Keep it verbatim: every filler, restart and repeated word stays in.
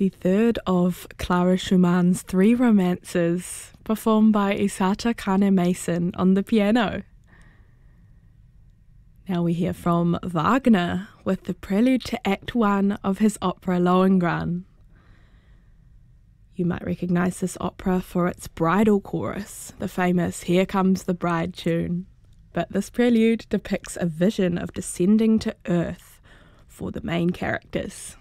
the third of Clara Schumann's three romances, performed by Isata Kane-Mason on the piano. Now we hear from Wagner with the prelude to Act One of his opera Lohengrin. You might recognise this opera for its bridal chorus, the famous Here Comes the Bride tune. But this prelude depicts a vision of descending to earth for the main characters.